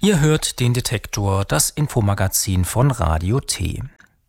Ihr hört den Detektor, das Infomagazin von Radio T.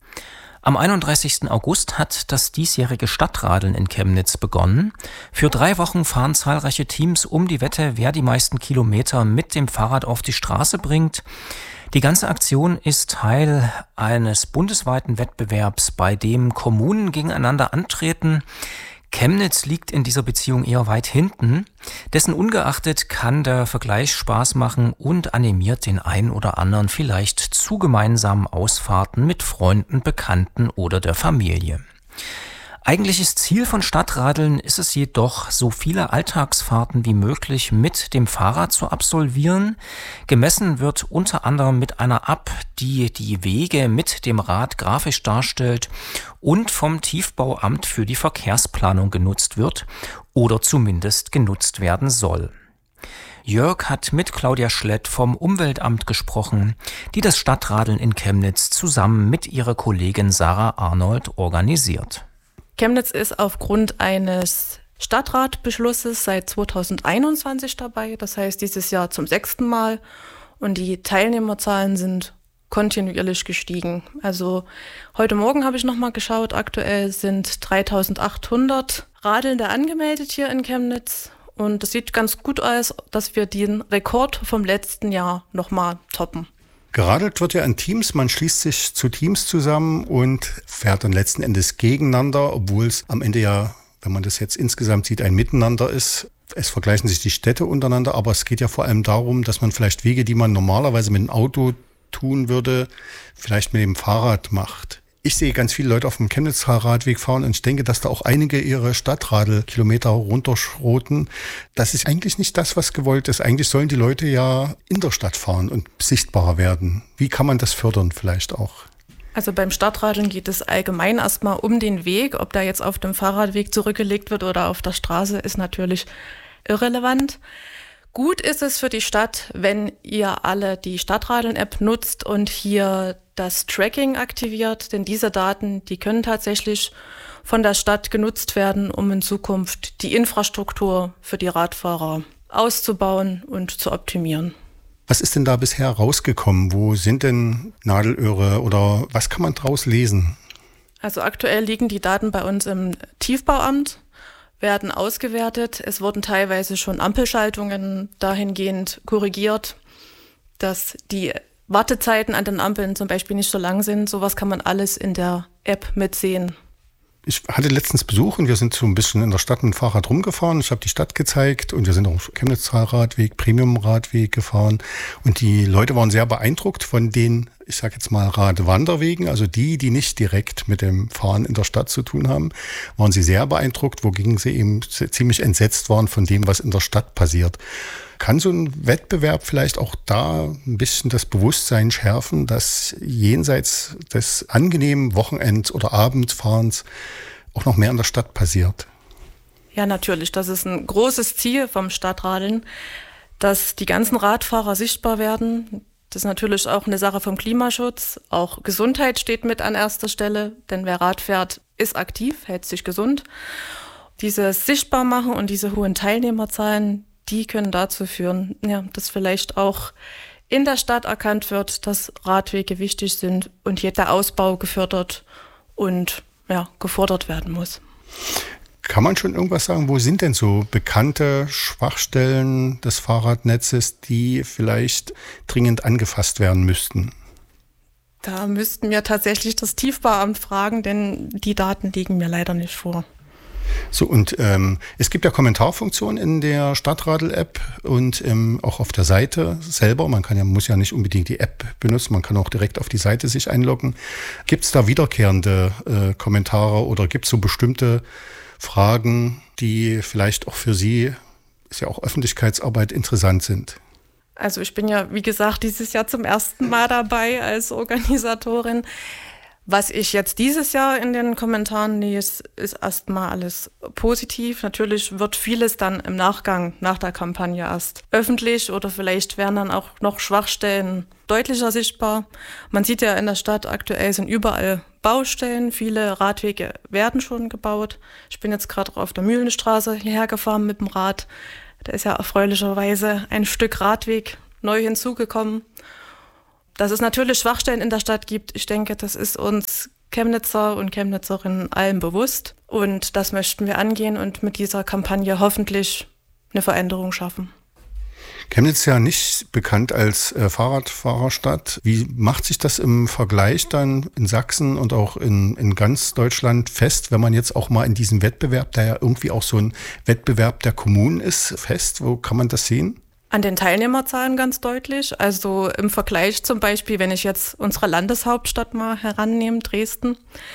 Am 31. August hat das diesjährige Stadtradeln in Chemnitz begonnen. Für 3 Wochen fahren zahlreiche Teams um die Wette, wer die meisten Kilometer mit dem Fahrrad auf die Straße bringt. Die ganze Aktion ist Teil eines bundesweiten Wettbewerbs, bei dem Kommunen gegeneinander antreten. Chemnitz liegt in dieser Beziehung eher weit hinten. Dessen ungeachtet kann der Vergleich Spaß machen und animiert den einen oder anderen vielleicht zu gemeinsamen Ausfahrten mit Freunden, Bekannten oder der Familie. Eigentliches Ziel von Stadtradeln ist es jedoch, so viele Alltagsfahrten wie möglich mit dem Fahrrad zu absolvieren. Gemessen wird unter anderem mit einer App, die die Wege mit dem Rad grafisch darstellt und vom Tiefbauamt für die Verkehrsplanung genutzt wird oder zumindest genutzt werden soll. Jörg hat mit Claudia Schlett vom Umweltamt gesprochen, die das Stadtradeln in Chemnitz zusammen mit ihrer Kollegin Sarah Arnold organisiert. Chemnitz ist aufgrund eines Stadtratbeschlusses seit 2021 dabei, das heißt dieses Jahr zum 6. Mal, und die Teilnehmerzahlen sind kontinuierlich gestiegen. Also heute Morgen habe ich nochmal geschaut, aktuell sind 3.800 Radelnde angemeldet hier in Chemnitz und es sieht ganz gut aus, dass wir den Rekord vom letzten Jahr nochmal toppen. Geradelt wird ja in Teams, man schließt sich zu Teams zusammen und fährt dann letzten Endes gegeneinander, obwohl es am Ende ja, wenn man das jetzt insgesamt sieht, ein Miteinander ist. Es vergleichen sich die Städte untereinander, aber es geht ja vor allem darum, dass man vielleicht Wege, die man normalerweise mit dem Auto tun würde, vielleicht mit dem Fahrrad macht. Ich sehe ganz viele Leute auf dem Chemnitzer Radweg fahren und ich denke, dass da auch einige ihre Stadtradelkilometer runterschroten. Das ist eigentlich nicht das, was gewollt ist. Eigentlich sollen die Leute ja in der Stadt fahren und sichtbarer werden. Wie kann man das fördern vielleicht auch? Also beim Stadtradeln geht es allgemein erstmal um den Weg. Ob der jetzt auf dem Fahrradweg zurückgelegt wird oder auf der Straße, ist natürlich irrelevant. Gut ist es für die Stadt, wenn ihr alle die Stadtradeln-App nutzt und hier das Tracking aktiviert, denn diese Daten, die können tatsächlich von der Stadt genutzt werden, um in Zukunft die Infrastruktur für die Radfahrer auszubauen und zu optimieren. Was ist denn da bisher rausgekommen? Wo sind denn Nadelöhre oder was kann man draus lesen? Also aktuell liegen die Daten bei uns im Tiefbauamt, werden ausgewertet. Es wurden teilweise schon Ampelschaltungen dahingehend korrigiert, dass die Wartezeiten an den Ampeln zum Beispiel nicht so lang sind. Sowas kann man alles in der App mitsehen. Ich hatte letztens Besuch und wir sind so ein bisschen in der Stadt mit dem Fahrrad rumgefahren. Ich habe die Stadt gezeigt und wir sind auch Chemnitzer Radweg, Premium-Radweg gefahren. Und die Leute waren sehr beeindruckt von den, ich sage jetzt mal, Radwanderwegen. Also die nicht direkt mit dem Fahren in der Stadt zu tun haben, waren sie sehr beeindruckt, wogegen sie eben ziemlich entsetzt waren von dem, was in der Stadt passiert. Kann so ein Wettbewerb vielleicht auch da ein bisschen das Bewusstsein schärfen, dass jenseits des angenehmen Wochenend- oder Abendfahrens auch noch mehr in der Stadt passiert? Ja, natürlich. Das ist ein großes Ziel vom Stadtradeln, dass die ganzen Radfahrer sichtbar werden. Das ist natürlich auch eine Sache vom Klimaschutz. Auch Gesundheit steht mit an erster Stelle, denn wer Rad fährt, ist aktiv, hält sich gesund. Dieses Sichtbarmachen und diese hohen Teilnehmerzahlen, die können dazu führen, ja, dass vielleicht auch in der Stadt erkannt wird, dass Radwege wichtig sind und hier der Ausbau gefördert und gefordert werden muss. Kann man schon irgendwas sagen, wo sind denn so bekannte Schwachstellen des Fahrradnetzes, die vielleicht dringend angefasst werden müssten? Da müssten wir tatsächlich das Tiefbauamt fragen, denn die Daten liegen mir leider nicht vor. So, und es gibt ja Kommentarfunktionen in der Stadtradel-App und auch auf der Seite selber. Muss ja nicht unbedingt die App benutzen, man kann auch direkt auf die Seite sich einloggen. Gibt es da wiederkehrende Kommentare oder gibt es so bestimmte Fragen, die vielleicht auch für Sie, ist ja auch Öffentlichkeitsarbeit, interessant sind? Also ich bin ja, wie gesagt, dieses Jahr zum ersten Mal dabei als Organisatorin. Was ich jetzt dieses Jahr in den Kommentaren lese, ist erstmal alles positiv. Natürlich wird vieles dann im Nachgang, nach der Kampagne erst öffentlich oder vielleicht werden dann auch noch Schwachstellen deutlicher sichtbar. Man sieht ja in der Stadt aktuell sind überall Baustellen, viele Radwege werden schon gebaut. Ich bin jetzt gerade auf der Mühlenstraße hierher gefahren mit dem Rad. Da ist ja erfreulicherweise ein Stück Radweg neu hinzugekommen. Dass es natürlich Schwachstellen in der Stadt gibt, ich denke, das ist uns Chemnitzer und Chemnitzerinnen allen bewusst. Und das möchten wir angehen und mit dieser Kampagne hoffentlich eine Veränderung schaffen. Chemnitz ist ja nicht bekannt als Fahrradfahrerstadt. Wie macht sich das im Vergleich dann in Sachsen und auch in ganz Deutschland fest, wenn man jetzt auch mal in diesem Wettbewerb, der ja irgendwie auch so ein Wettbewerb der Kommunen ist, fest? Wo kann man das sehen? An den Teilnehmerzahlen ganz deutlich. Also im Vergleich zum Beispiel, wenn ich jetzt unsere Landeshauptstadt mal herannehme, Dresden,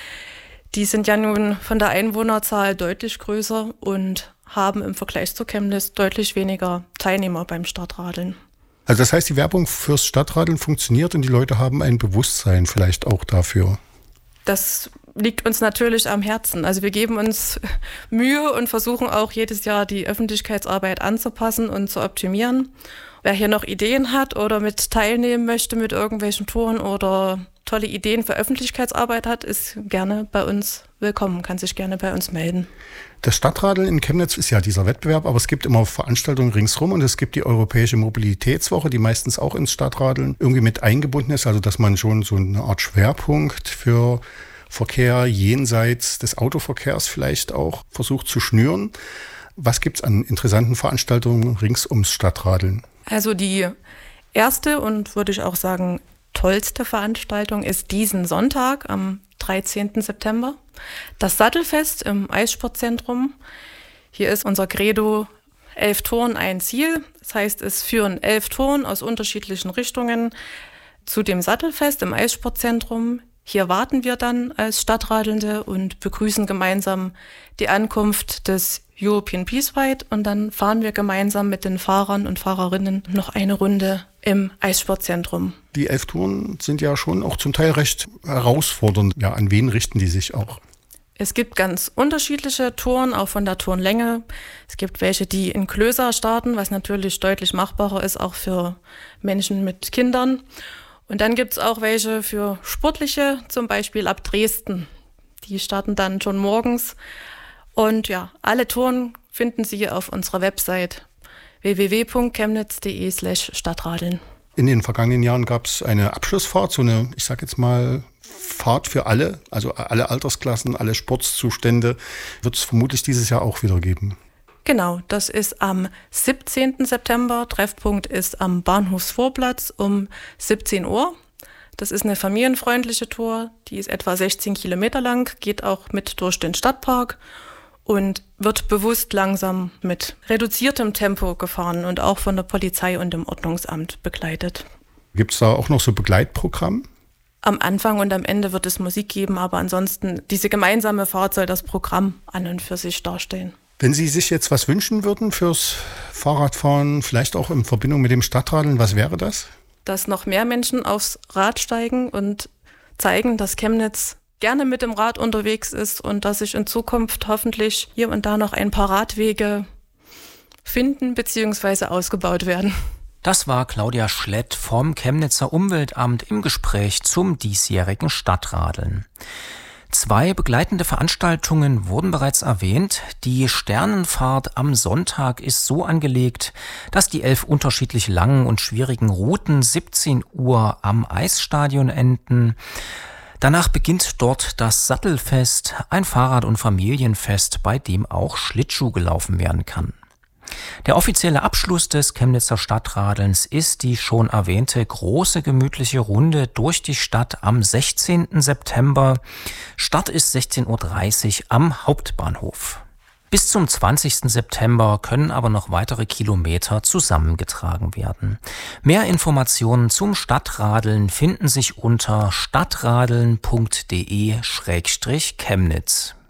die sind ja nun von der Einwohnerzahl deutlich größer und haben im Vergleich zu Chemnitz deutlich weniger Teilnehmer beim Stadtradeln. Also das heißt, die Werbung fürs Stadtradeln funktioniert und die Leute haben ein Bewusstsein vielleicht auch dafür. Das liegt uns natürlich am Herzen. Also wir geben uns Mühe und versuchen auch jedes Jahr die Öffentlichkeitsarbeit anzupassen und zu optimieren. Wer hier noch Ideen hat oder mit teilnehmen möchte mit irgendwelchen Touren oder tolle Ideen für Öffentlichkeitsarbeit hat, ist gerne bei uns willkommen, kann sich gerne bei uns melden. Das Stadtradeln in Chemnitz ist ja dieser Wettbewerb, aber es gibt immer Veranstaltungen ringsrum und es gibt die Europäische Mobilitätswoche, die meistens auch ins Stadtradeln irgendwie mit eingebunden ist, also dass man schon so eine Art Schwerpunkt für Verkehr jenseits des Autoverkehrs vielleicht auch versucht zu schnüren. Was gibt's an interessanten Veranstaltungen rings ums Stadtradeln? Also die erste und würde ich auch sagen tollste Veranstaltung ist diesen Sonntag am 13. September. Das Sattelfest im Eissportzentrum. Hier ist unser Credo 11 Touren, ein Ziel. Das heißt, es führen 11 Touren aus unterschiedlichen Richtungen zu dem Sattelfest im Eissportzentrum. Hier warten wir dann als Stadtradelnde und begrüßen gemeinsam die Ankunft des European Peace Ride und dann fahren wir gemeinsam mit den Fahrern und Fahrerinnen noch eine Runde im Eissportzentrum. Die 11 Touren sind ja schon auch zum Teil recht herausfordernd. Ja, an wen richten die sich auch? Es gibt ganz unterschiedliche Touren, auch von der Tourenlänge. Es gibt welche, die in Klöser starten, was natürlich deutlich machbarer ist, auch für Menschen mit Kindern. Und dann gibt es auch welche für Sportliche, zum Beispiel ab Dresden. Die starten dann schon morgens. Und ja, alle Touren finden Sie auf unserer Website www.chemnitz.de/Stadtradeln. In den vergangenen Jahren gab es eine Abschlussfahrt, so eine, ich sag jetzt mal, Fahrt für alle, also alle Altersklassen, alle Sportzustände, wird es vermutlich dieses Jahr auch wieder geben. Genau, das ist am 17. September. Treffpunkt ist am Bahnhofsvorplatz um 17 Uhr. Das ist eine familienfreundliche Tour, die ist etwa 16 Kilometer lang, geht auch mit durch den Stadtpark und wird bewusst langsam mit reduziertem Tempo gefahren und auch von der Polizei und dem Ordnungsamt begleitet. Gibt es da auch noch so Begleitprogramm? Am Anfang und am Ende wird es Musik geben, aber ansonsten diese gemeinsame Fahrt soll das Programm an und für sich darstellen. Wenn Sie sich jetzt was wünschen würden fürs Fahrradfahren, vielleicht auch in Verbindung mit dem Stadtradeln, was wäre das? Dass noch mehr Menschen aufs Rad steigen und zeigen, dass Chemnitz gerne mit dem Rad unterwegs ist und dass sich in Zukunft hoffentlich hier und da noch ein paar Radwege finden bzw. ausgebaut werden. Das war Claudia Schlett vom Chemnitzer Umweltamt im Gespräch zum diesjährigen Stadtradeln. 2 begleitende Veranstaltungen wurden bereits erwähnt. Die Sternenfahrt am Sonntag ist so angelegt, dass die 11 unterschiedlich langen und schwierigen Routen 17 Uhr am Eisstadion enden. Danach beginnt dort das Sattelfest, ein Fahrrad- und Familienfest, bei dem auch Schlittschuh gelaufen werden kann. Der offizielle Abschluss des Chemnitzer Stadtradelns ist die schon erwähnte große gemütliche Runde durch die Stadt am 16. September. Start ist 16.30 Uhr am Hauptbahnhof. Bis zum 20. September können aber noch weitere Kilometer zusammengetragen werden. Mehr Informationen zum Stadtradeln finden sich unter stadtradeln.de/Chemnitz.